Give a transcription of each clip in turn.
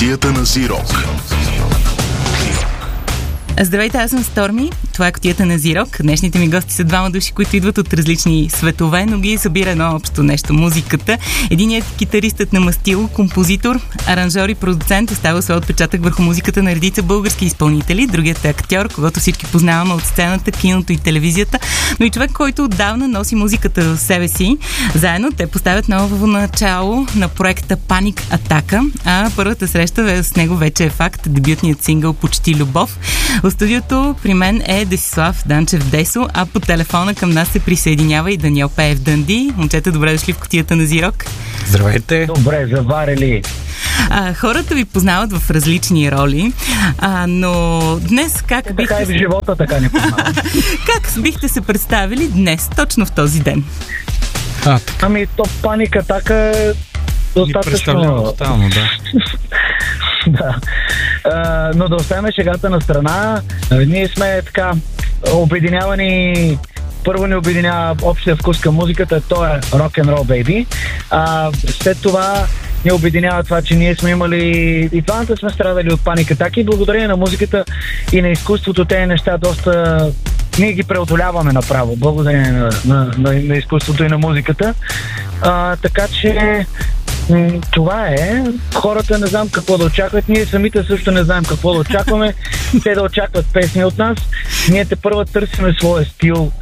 Кутията на Зирок. Здравейте, аз съм Сторми. Това е Кутията на Зирок. Днешните ми гости са двама души, които идват от различни светове, но ги събира едно общо нещо — музиката. Единият е китаристът на мастило, композитор, аранжьор и продуцент, оставил своя отпечатък върху музиката на редица български изпълнители. Другият е актьор, когато всички познаваме от сцената, киното и телевизията, но и човек, който отдавна носи музиката в себе си. Заедно те поставят ново начало на проекта Паник Атака, а първата среща с него вече е факт — дебютният сингъл "Почти любов". В студиото при мен е Десислав Данчев Десо, а по телефона към нас се присъединява и Даниел Пеев Дънди. Момчета, добре дошли в Кутията на Зирок. Здравейте! Добре, заварили! Хората ви познават в различни роли, но днес как бихте... Така и в живота така не познават. Как бихте се представили днес, точно в този ден? Ами, то Паник Атака е достатъчно... Ни представлява тотално, да. Да. Но да оставяме шегата на страна. Ние сме така обединявани. Първо ни обединява общия вкус към музиката, то е рок-н-рол, бейби. След това ни обединява това, че ние сме имали и двамата сме страдали от паник атаки, и благодарение на музиката и на изкуството тези неща доста ние ги преодоляваме направо, благодарение на изкуството и на музиката. Така че това е. Хората не знам какво да очакват. Ние самите също не знаем какво да очакваме. Те да очакват песни от нас. Ние тепърва търсиме своя стил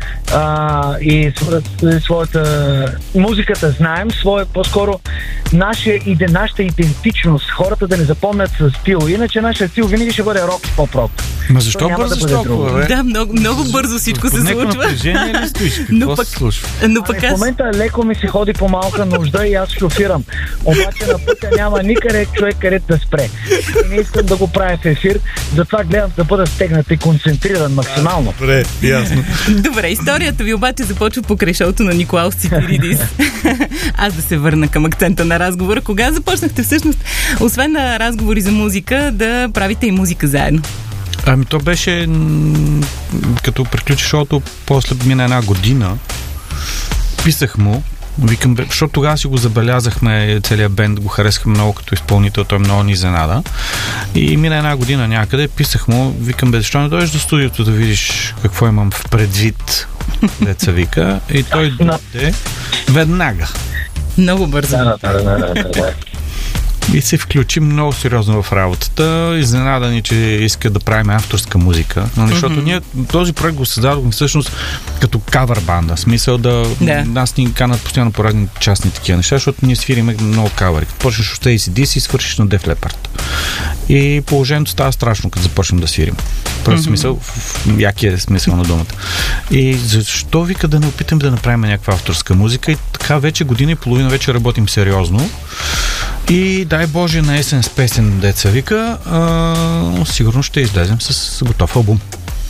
и своята музиката знаем. По-скоро нашата идентичност. Хората да не запомнят с стил. Иначе нашия стил винаги ще бъде рок и поп-рок. Ма защо бързо толкова, бе? Да, много бързо всичко се случва. Напрежение ли стоиш? Какво се случва? В момента леко ми се ходи по малка нужда и аз шофирам. Обаче на пътя няма никъде човек където да спре. И не искам да го правя в ефир, затова гледам да бъда стегнат и концентриран максимално. Добре, ясно. Добре, историята ви обаче започва покрай шоуто на Николаус Цифиридис. Аз да се върна към акцента на разговора. Кога започнахте всъщност, освен на разговори за музика, да правите и музика заедно? Ами то беше като приключи шоуто, после мина една година. Писах му, викам, защото тогава си го забелязахме, целият бенд го харесахме много като изпълнител, той много ни изненада. И мина една година някъде, писах му, викам, защо не дойдеш до студиото да видиш какво имам в предвид, деца вика, и той дойде веднага. Много бързо. Да. И се включи много сериозно в работата. Изненада ни, че иска да правим авторска музика. Защото ние този проект го създадохме всъщност като кавър банда. Смисъл нас ни канат постоянно по разни частни такива неща, защото ние свириме много кавъри. Като почнеш от ACDC и свършиш на Def Leppard. И положението става страшно, като започнем да свирим. Просто смисъл, якия е смисъл на думата. И защо вика да не опитам да направим някаква авторска музика? И така вече година и половина вече работим сериозно. И дай Боже на есен с песен, деца вика, сигурно ще излезем с готов албум.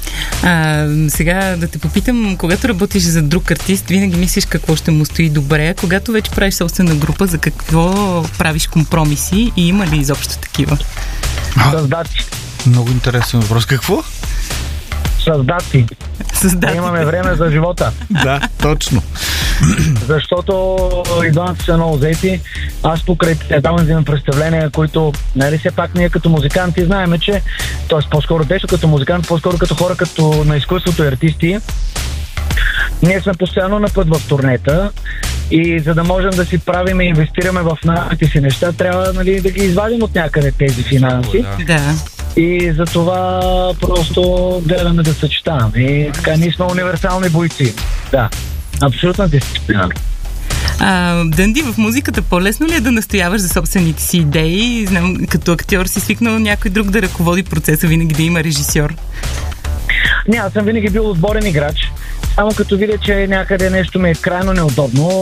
Сега да те попитам, когато работиш за друг артист, винаги мислиш какво ще му стои добре, а когато вече правиш собствена група, за какво правиш компромиси и има ли изобщо такива? Създати. Много интересен въпрос. Какво? Създати. Имаме време за живота. Да, точно. Защото и двамата са много заети. Аз покрай там взимам представления, които, нали, все пак ние като музиканти знаеме, че, т.е. по-скоро Десо като музикант, по-скоро като хора като на изкуството и артисти, ние сме постоянно на път в турнета и за да можем да си правим и инвестираме в нашите си неща, трябва, нали, да ги извадим от някъде тези финанси. Да. И за това просто гледаме да съчетаваме. И така, ние сме универсални бойци. Да, абсолютно дисциплина. Дънди, в музиката по-лесно ли е да настояваш за собствените си идеи? Знам, като актьор си свикнал някой друг да ръководи процеса, винаги да има режисьор. Не, аз съм винаги бил отборен играч. Само като видя, че някъде нещо ми е крайно неудобно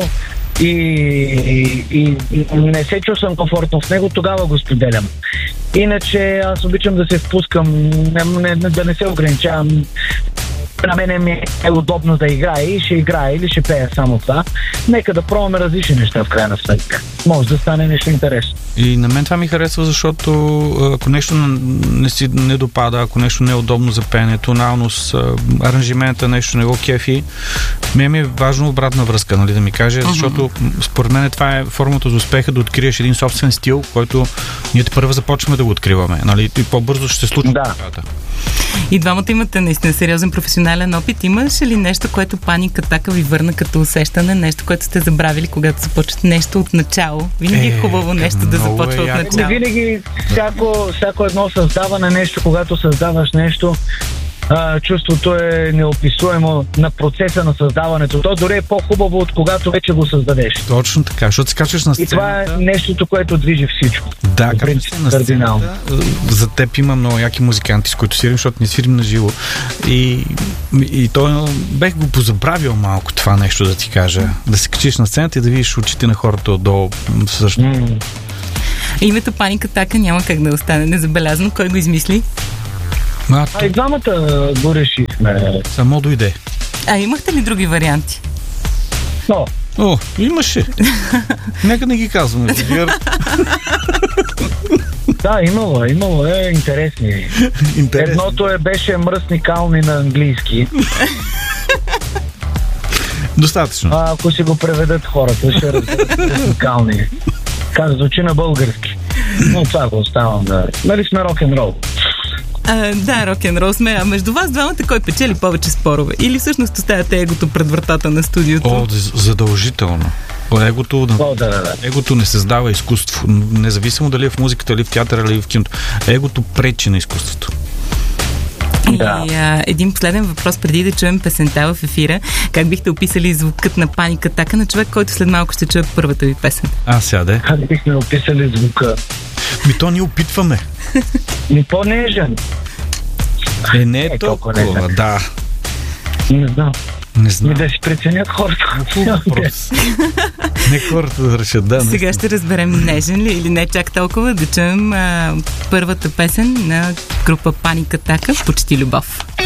и не се чувствам комфортно в него, тогава го споделям. Иначе аз обичам да се впускам, да не се ограничавам. на мене ми е удобно да играе и ще играе или ще пее само това. Нека да пробваме различни неща в крайна сметка. Може да стане нещо интересно. И на мен това ми харесва, защото ако нещо не допада, ако нещо не е удобно за пеене, тоналност, аранжимента, нещо не го кефи, ми е важно обратна връзка, нали, да ми каже, защото според мен това е формата за успеха, да откриеш един собствен стил, който ние първо започваме да го откриваме, нали, и по-бързо ще се случва. Да. И двамата имате наистина сериозен професионален опит. Имаш ли нещо, което Паник Атака ви върна като усещане, нещо, което сте забравили, когато започвате нещо от начало? Винаги е хубаво нещо да започва от начало. Винаги всяко едно създаване нещо, когато създаваш нещо, чувството е неописуемо на процеса на създаването. То дори е по-хубаво, от когато вече го създадеш. Точно така, защото се качваш на сцената. И това е нещото, което движи всичко. Да, на сцената. За теб има много яки музиканти, с които свирим, защото не свирим на живо. И то бех го позабравил малко това нещо, да ти кажа. Да се качиш на сцената и да видиш очите на хората отдолу. Също. Името Паник Атака няма как да остане незабелязано. Кой го измисли? И двамата го решихме. Само дойде. Имахте ли други варианти? Имаше. Нека не ги казваме. Да, имало е интересни. Едното беше мръсни кални на английски. Достатъчно. Ако си го преведат хората, ще разберат мръсни кални. Звучи на български. Но това го оставам да... Нали сме рок-н-рол? Да, рок-н-рол сме. А между вас двамата кой печели повече спорове? Или всъщност оставяте егото пред вратата на студиото? Задължително. Егото не създава изкуство. Независимо дали е в музиката, или в театъра, или в киното. Егото пречи на изкуството. И един последен въпрос преди да чуем песента в ефира. Как бихте описали звукът на Паник Атака на човек, който след малко ще чуе първата ви песен? Сяде. Как бихме описали звука? То ни опитваме. По-нежен. Не е толкова, да. Не знам. Не знам. Да си преценят хората. Не хората да решат, да. Сега ще разберем нежен ли или не чак толкова. Да чуем първата песен на група Паник Атака, Почти любов.